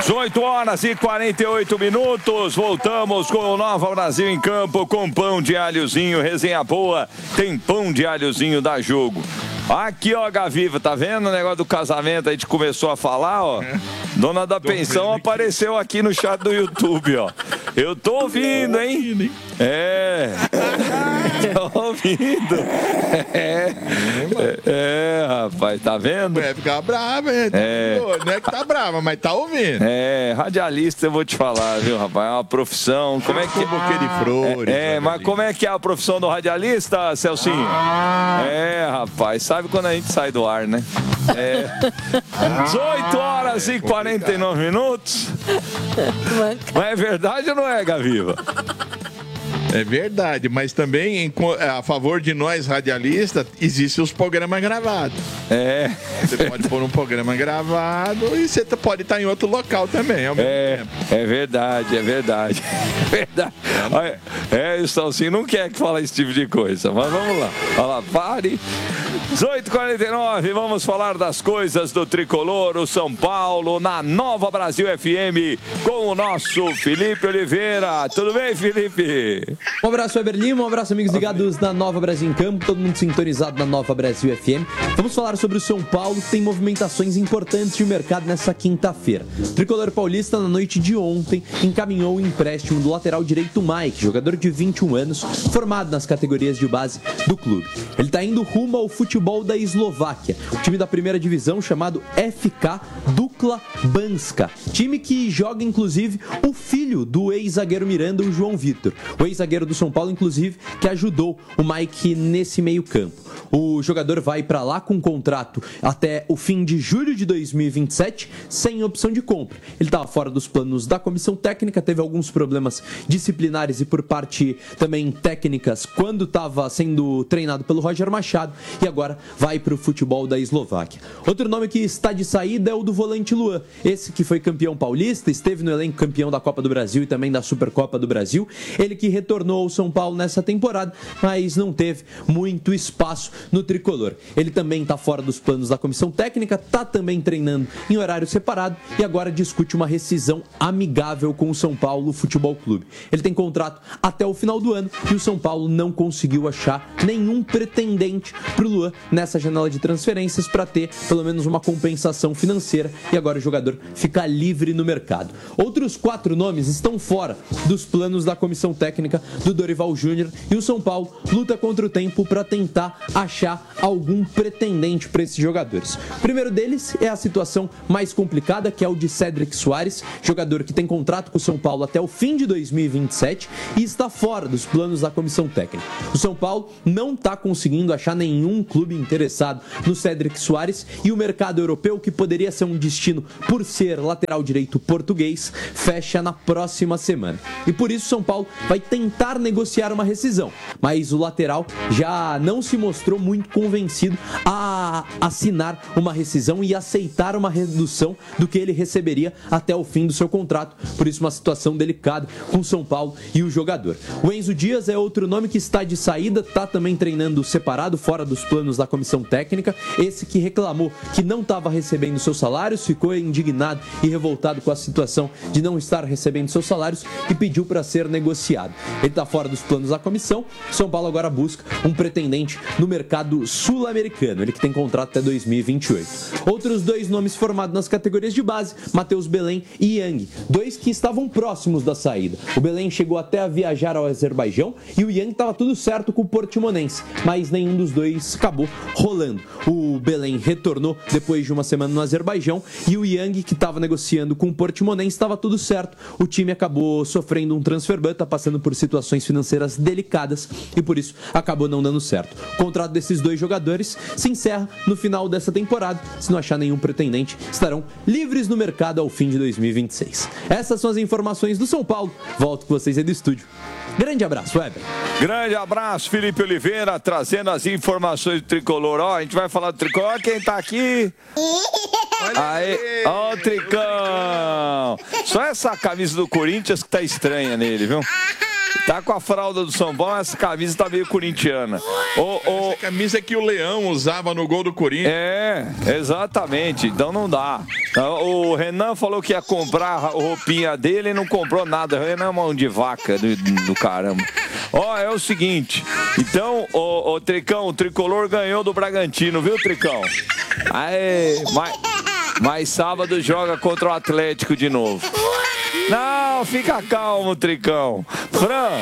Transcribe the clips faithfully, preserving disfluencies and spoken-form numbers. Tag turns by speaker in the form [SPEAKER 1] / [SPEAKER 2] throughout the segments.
[SPEAKER 1] dezoito horas e quarenta e oito minutos, voltamos com o Nova Brasil em campo com pão de alhozinho, resenha boa, tem pão de alhozinho da jogo. Aqui, ó, Gaviva, tá vendo o negócio do casamento? A gente começou a falar, ó. Dona da pensão apareceu aqui no chat do YouTube, ó. Eu tô ouvindo, hein? É. Tô ouvindo. É. É, é, rapaz, tá vendo?
[SPEAKER 2] É, ficar brava, hein? É. Não é que tá brava, mas tá ouvindo.
[SPEAKER 1] É, radialista, eu vou te falar, viu, rapaz? É uma profissão. Como é que é?
[SPEAKER 2] Buquê de flores.
[SPEAKER 1] É, é mas como é que é a profissão do radialista, Celcinho? É, rapaz, sabe quando a gente sai do ar, né? É. dezoito horas e quarenta e nove minutos. Mas é verdade ou não é, Gaviva?
[SPEAKER 2] É verdade, mas também em, a favor de nós radialistas, existem os programas gravados.
[SPEAKER 1] É.
[SPEAKER 2] Você pode pôr um programa gravado e você pode estar em outro local também, ao mesmo
[SPEAKER 1] é,
[SPEAKER 2] tempo.
[SPEAKER 1] É verdade, é verdade. É verdade. É, o Salsinho não quer que fale esse tipo de coisa, mas vamos lá. Olha lá, pare. dezoito e quarenta e nove, vamos falar das coisas do Tricolor, o São Paulo, na Nova Brasil F M, com o nosso Felipe Oliveira. Tudo bem, Felipe?
[SPEAKER 3] Um abraço, Weber Lima, um abraço, amigos ligados na Nova Brasil em Campo, todo mundo sintonizado na Nova Brasil F M. Vamos falar sobre o São Paulo, que tem movimentações importantes de mercado nessa quinta-feira. O Tricolor paulista, na noite de ontem, encaminhou o empréstimo do lateral direito Mike, jogador de vinte e um anos, formado nas categorias de base do clube. Ele está indo rumo ao futebol da Eslováquia, o time da primeira divisão chamado F K Dukla Banska, time que joga inclusive o filho do ex-zagueiro Miranda, o João Vitor, o ex-zagueiro do São Paulo, inclusive, que ajudou o Mike nesse meio campo. O jogador vai para lá com um contrato até o fim de julho de dois mil e vinte e sete, sem opção de compra. Ele estava fora dos planos da comissão técnica, teve alguns problemas disciplinares e por parte também técnicas quando estava sendo treinado pelo Roger Machado, e agora vai para o futebol da Eslováquia. Outro nome que está de saída é o do volante Luan, esse que foi campeão paulista, esteve no elenco campeão da Copa do Brasil e também da Supercopa do Brasil. Ele que retornou ao São Paulo nessa temporada, mas não teve muito espaço no tricolor. Ele também está fora dos planos da comissão técnica, está também treinando em horário separado e agora discute uma rescisão amigável com o São Paulo Futebol Clube. Ele tem contrato até o final do ano e o São Paulo não conseguiu achar nenhum pretendente para o Luan nessa janela de transferências para ter pelo menos uma compensação financeira, e agora o jogador fica livre no mercado. Outros quatro nomes estão fora dos planos da comissão técnica do Dorival Júnior e o São Paulo luta contra o tempo para tentar achar algum pretendente para esses jogadores. O primeiro deles é a situação mais complicada, que é o de Cédric Soares, jogador que tem contrato com o São Paulo até o fim de dois mil e vinte e sete e está fora dos planos da comissão técnica. O São Paulo não está conseguindo achar nenhum clube interessado no Cédric Soares e o mercado europeu, que poderia ser um destino por ser lateral direito português, fecha na próxima semana. E por isso o São Paulo vai tentar negociar uma rescisão, mas o lateral já não se mostrou muito convencido a assinar uma rescisão e aceitar uma redução do que ele receberia até o fim do seu contrato. Por isso, uma situação delicada com o São Paulo e o jogador. O Enzo Dias é outro nome que está de saída, está também treinando separado, fora dos planos da comissão técnica. Esse que reclamou que não estava recebendo seus salários, ficou indignado e revoltado com a situação de não estar recebendo seus salários e pediu para ser negociado. Ele está fora dos planos da comissão. São Paulo agora busca um pretendente no mercado sul-americano, ele que tem contrato até dois mil e vinte e oito. Outros dois nomes formados nas categorias de base, Matheus Belém e Yang, dois que estavam próximos da saída. O Belém chegou até a viajar ao Azerbaijão e o Yang estava tudo certo com o Portimonense, mas nenhum dos dois acabou rolando. O Belém retornou depois de uma semana no Azerbaijão e o Yang, que estava negociando com o Portimonense, estava tudo certo. O time acabou sofrendo um transfer ban, está passando por situações financeiras delicadas e por isso acabou não dando certo. O contrato desses dois jogadores se encerra no final dessa temporada. Se não achar nenhum pretendente, estarão livres no mercado ao fim de dois mil e vinte e seis. Essas são as informações do São Paulo. Volto com vocês aí do estúdio. Grande abraço, Weber.
[SPEAKER 1] Grande abraço, Felipe Oliveira, trazendo as informações do Tricolor. Ó, a gente vai falar do Tricolor. Ó, quem tá aqui? Aí, ó o Tricão. Só essa camisa do Corinthians que tá estranha nele, viu? Tá com a fralda do São Paulo, essa camisa tá meio corintiana. O, o...
[SPEAKER 2] Essa camisa que o Leão usava no gol do Corinthians.
[SPEAKER 1] É, exatamente. Então não dá. O Renan falou que ia comprar a roupinha dele e não comprou nada. O Renan é mão de vaca do, do caramba. Ó, é o seguinte. Então, o, o Tricão, o Tricolor ganhou do Bragantino, viu, Tricão? Aê, mas, mas sábado joga contra o Atlético de novo. Não, fica calmo, Tricão. Fran.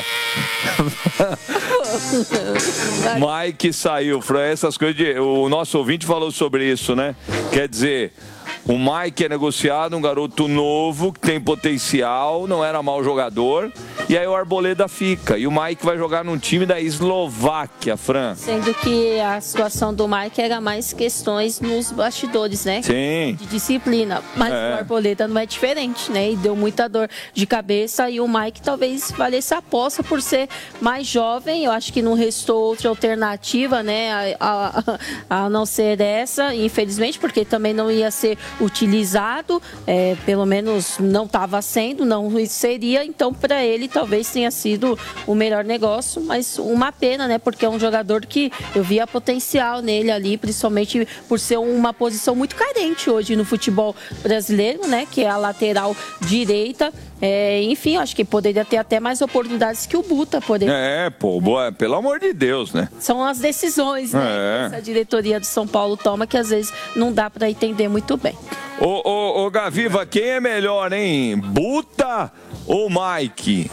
[SPEAKER 1] Mike saiu, Fran. Essas coisas de... O nosso ouvinte falou sobre isso, né? Quer dizer, o Mike é negociado, um garoto novo, que tem potencial, não era mau jogador. E aí o Arboleda fica. E o Mike vai jogar num time da Eslováquia, Fran.
[SPEAKER 4] Sendo que a situação do Mike era mais questões nos bastidores, né?
[SPEAKER 1] Sim.
[SPEAKER 4] De disciplina. Mas é. O Arboleda não é diferente, né? E deu muita dor de cabeça. E o Mike talvez valesse a aposta por ser mais jovem. Eu acho que não restou outra alternativa, né? A, a, a não ser essa, infelizmente, porque também não ia ser utilizado. É, pelo menos não estava sendo, não seria. Então, para ele, talvez tenha sido o melhor negócio, mas uma pena, né? Porque é um jogador que eu via potencial nele ali, principalmente por ser uma posição muito carente hoje no futebol brasileiro, né? Que é a lateral direita. É, enfim, acho que poderia ter até mais oportunidades que o Buta poderia.
[SPEAKER 1] É, pô, boa, pelo amor de Deus, né?
[SPEAKER 4] São as decisões, né?
[SPEAKER 1] É.
[SPEAKER 4] Que essa diretoria do São Paulo toma, que às vezes não dá para entender muito bem.
[SPEAKER 1] Ô, ô, ô, Gaviva, quem é melhor, hein? Buta ou Mike?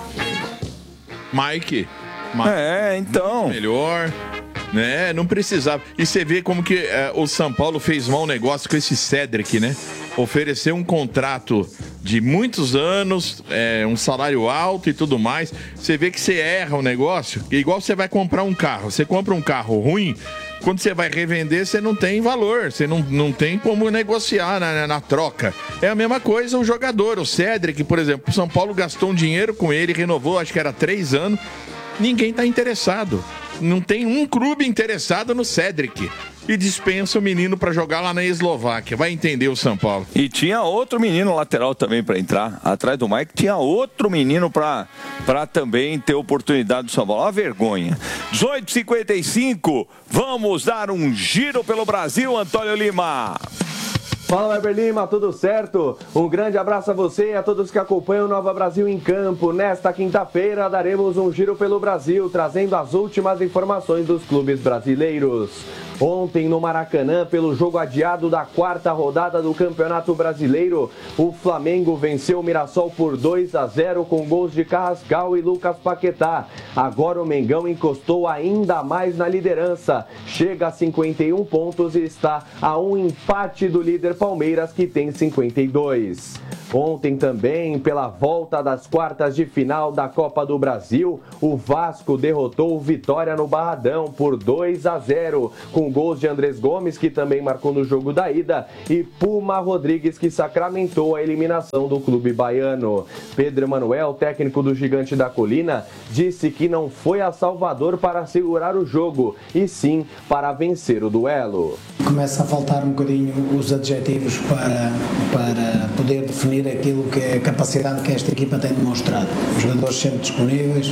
[SPEAKER 2] Mike. Mike.
[SPEAKER 1] É, então.
[SPEAKER 2] Melhor. Né? Não precisava. E você vê como que é, o São Paulo fez mau negócio com esse Cedric, né? Ofereceu um contrato de muitos anos, é, um salário alto e tudo mais. Você vê que você erra o negócio, igual você vai comprar um carro. Você compra um carro ruim, quando você vai revender, você não tem valor, você não, não tem como negociar na, na, na troca. É a mesma coisa o jogador, o Cedric, por exemplo. O São Paulo gastou um dinheiro com ele, renovou, acho que era três anos. Ninguém está interessado. Não tem um clube interessado no Cedric. E dispensa o menino para jogar lá na Eslováquia. Vai entender o São Paulo.
[SPEAKER 1] E tinha outro menino lateral também para entrar. Atrás do Mike tinha outro menino para também ter oportunidade do São Paulo. Uma vergonha. dezoito e cinquenta e cinco. Vamos dar um giro pelo Brasil, Antônio Lima.
[SPEAKER 5] Fala, Weber Lima, tudo certo? Um grande abraço a você e a todos que acompanham o Nova Brasil em Campo. Nesta quinta-feira daremos um giro pelo Brasil, trazendo as últimas informações dos clubes brasileiros. Ontem no Maracanã, pelo jogo adiado da quarta rodada do Campeonato Brasileiro, o Flamengo venceu o Mirassol por dois a zero com gols de Carrascal e Lucas Paquetá. Agora o Mengão encostou ainda mais na liderança. Chega a cinquenta e um pontos e está a um empate do líder Palmeiras, que tem cinquenta e dois. Ontem também, pela volta das quartas de final da Copa do Brasil, o Vasco derrotou o Vitória no Barradão por dois a zero, com gols de Andrés Gomes, que também marcou no jogo da ida, e Puma Rodrigues, que sacramentou a eliminação do clube baiano. Pedro Emanuel, técnico do Gigante da Colina, disse que não foi a Salvador para segurar o jogo, e sim para vencer o duelo.
[SPEAKER 6] Começa a faltar um bocadinho os adjetivos para, para poder definir aquilo que é a capacidade que esta equipa tem demonstrado. Os jogadores sempre disponíveis,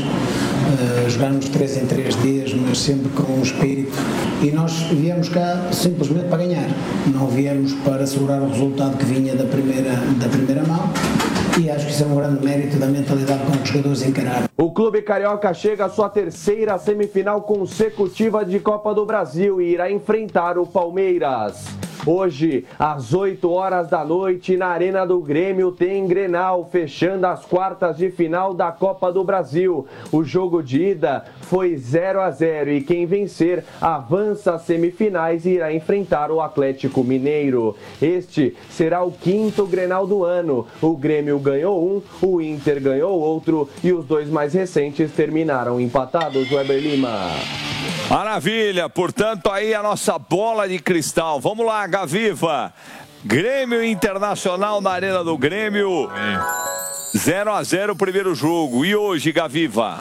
[SPEAKER 6] uh, jogamos três em três dias, mas sempre com um espírito. E nós viemos cá simplesmente para ganhar. Não viemos para segurar o resultado que vinha da primeira, da primeira mão. E acho que isso é um grande mérito da mentalidade com que os jogadores encararam.
[SPEAKER 5] O clube carioca chega à sua terceira semifinal consecutiva de Copa do Brasil e irá enfrentar o Palmeiras. Hoje, às oito horas da noite, na Arena do Grêmio, tem Grenal, fechando as quartas de final da Copa do Brasil. O jogo de ida foi zero a zero e quem vencer avança às semifinais e irá enfrentar o Atlético Mineiro. Este será o quinto Grenal do ano. O Grêmio ganhou um, o Inter ganhou outro e os dois mais recentes terminaram empatados. Weber Lima.
[SPEAKER 1] Maravilha, portanto aí a nossa bola de cristal. Vamos lá, Gaviva. Grêmio Internacional na Arena do Grêmio. zero a zero o primeiro jogo. E hoje, Gaviva?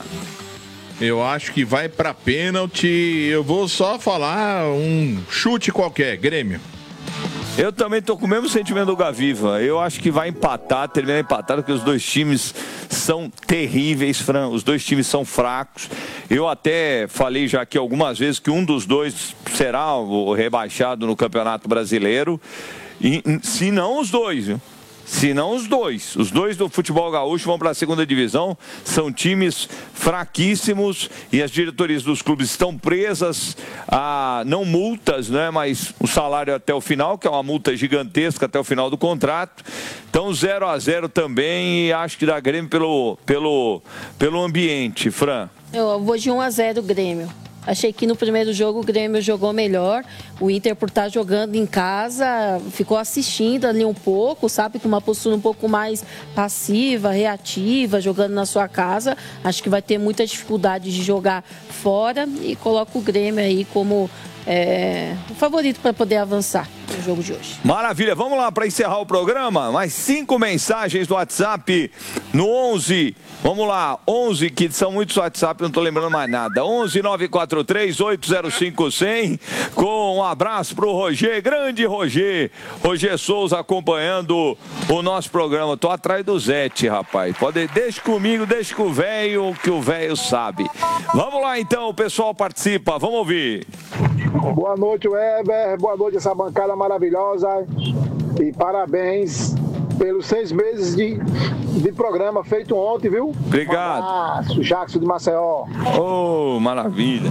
[SPEAKER 2] Eu acho que vai para pênalti. Eu vou só falar um chute qualquer. Grêmio.
[SPEAKER 1] Eu também tô com o mesmo sentimento do Gaviva. Eu acho que vai empatar, terminar empatado, porque os dois times são terríveis, Fran. Os dois times são fracos. Eu até falei já aqui algumas vezes que um dos dois será o rebaixado no Campeonato Brasileiro. E, se não os dois, viu? Se não os dois. Os dois do futebol gaúcho vão para a segunda divisão. São times fraquíssimos e as diretorias dos clubes estão presas a, não multas, né, mas o salário até o final, que é uma multa gigantesca até o final do contrato. Então zero a zero também, e acho que dá Grêmio pelo, pelo, pelo ambiente, Fran.
[SPEAKER 4] Eu vou de um a zero Grêmio. Achei que no primeiro jogo o Grêmio jogou melhor. O Inter, por estar jogando em casa, ficou assistindo ali um pouco, sabe? Com uma postura um pouco mais passiva, reativa, jogando na sua casa. Acho que vai ter muita dificuldade de jogar fora e coloca o Grêmio aí como é, o favorito para poder avançar no jogo de hoje.
[SPEAKER 1] Maravilha, vamos lá para encerrar o programa. Mais cinco mensagens no WhatsApp no onze. Vamos lá, onze, que são muitos WhatsApp, não estou lembrando mais nada. onze nove quatro três oito zero cinco cem. Com um abraço pro Roger, grande Roger. Roger Souza acompanhando o nosso programa. Tô atrás do Zete, rapaz. Pode, deixa comigo, deixa com o velho, que o velho sabe. Vamos lá então, o pessoal participa, vamos ouvir.
[SPEAKER 7] Boa noite, Weber. Boa noite, essa bancada maravilhosa. E parabéns pelos seis meses de, de programa feito ontem, viu?
[SPEAKER 1] Obrigado.
[SPEAKER 7] Um abraço, Jackson de Maceió.
[SPEAKER 1] Oh, maravilha.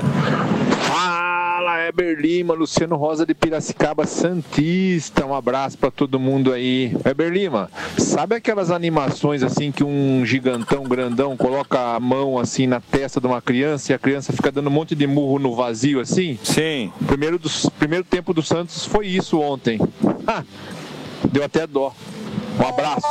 [SPEAKER 8] Fala, Weber Lima, Luciano Rosa de Piracicaba Santista. Um abraço pra todo mundo aí. Weber Lima, sabe aquelas animações assim que um gigantão grandão coloca a mão assim na testa de uma criança e a criança fica dando um monte de murro no vazio assim?
[SPEAKER 1] Sim.
[SPEAKER 8] Primeiro, do, primeiro tempo do Santos foi isso ontem. Ah, deu até dó. Um abraço.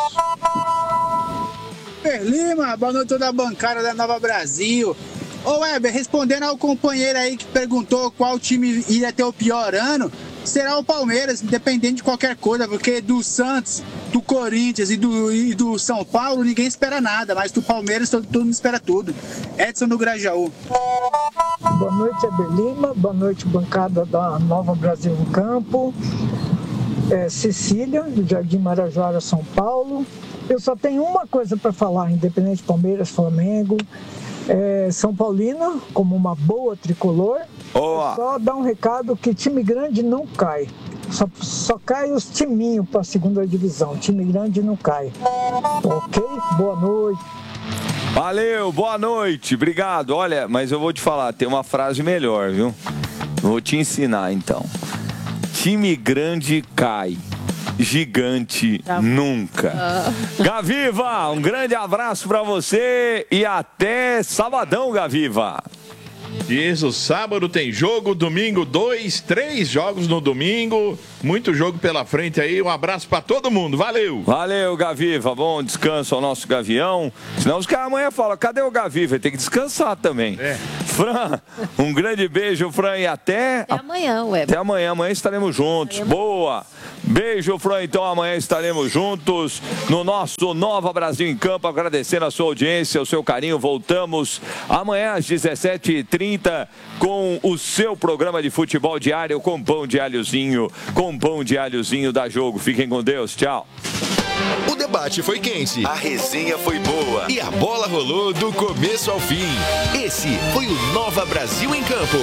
[SPEAKER 9] Weber Lima, boa noite toda a bancada da Nova Brasil. Ô Weber, respondendo ao companheiro aí que perguntou qual time iria ter o pior ano, será o Palmeiras, independente de qualquer coisa, porque do Santos, do Corinthians e do, e do São Paulo ninguém espera nada, mas do Palmeiras todo, todo mundo espera tudo. Edson do Grajaú.
[SPEAKER 10] Boa noite, Weber Lima, boa noite, bancada da Nova Brasil em Campo. É, Cecília, do Jardim Marajoara, São Paulo. Eu só tenho uma coisa para falar, independente Palmeiras, Flamengo, é, São Paulino, como uma boa tricolor.
[SPEAKER 1] Boa.
[SPEAKER 10] Só dar um recado que time grande não cai. Só, só cai os timinhos para a segunda divisão. Time grande não cai. Ok? Boa noite.
[SPEAKER 1] Valeu, boa noite, obrigado. Olha, mas eu vou te falar, tem uma frase melhor, viu? Vou te ensinar então. Time grande cai, gigante tá. Nunca. Ah. Gaviva, um grande abraço pra você e até sabadão, Gaviva.
[SPEAKER 2] Isso, sábado tem jogo, domingo dois, três jogos no domingo, muito jogo pela frente aí, um abraço pra todo mundo, valeu!
[SPEAKER 1] Valeu, Gaviva, bom descanso ao nosso Gavião, senão os caras amanhã falam, cadê o Gaviva? Tem que descansar também. É. Fran, um grande beijo, Fran, e até...
[SPEAKER 4] Até amanhã, Weber.
[SPEAKER 1] Até amanhã, amanhã estaremos juntos, amanhã. Boa! Beijo, Fran, então amanhã estaremos juntos no nosso Nova Brasil em Campo, agradecendo a sua audiência, o seu carinho, voltamos amanhã às dezessete e trinta com o seu programa de futebol diário com pão de alhozinho, com pão de alhozinho da Jogo. Fiquem com Deus, tchau.
[SPEAKER 11] O debate foi quente, a resenha foi boa e a bola rolou do começo ao fim. Esse foi o Nova Brasil em Campo.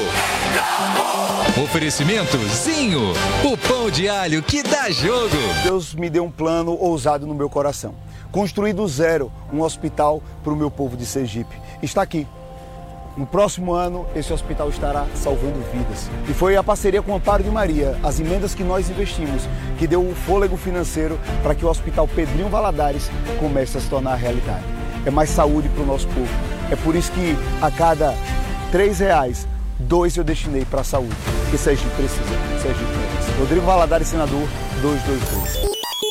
[SPEAKER 11] Oferecimento Zinho, o pão de alho que dá jogo.
[SPEAKER 12] Deus me deu um plano ousado no meu coração. Construir do zero um hospital para o meu povo de Sergipe. Está aqui. No próximo ano, esse hospital estará salvando vidas. E foi a parceria com o Amparo de Maria, as emendas que nós investimos, que deu o fôlego financeiro para que o Hospital Pedrinho Valadares comece a se tornar realidade. É mais saúde para o nosso povo. É por isso que a cada três reais, dois eu destinei para a saúde. Porque Sergipe precisa. Sergipe precisa. Rodrigo Valadares, senador, duzentos e vinte e dois.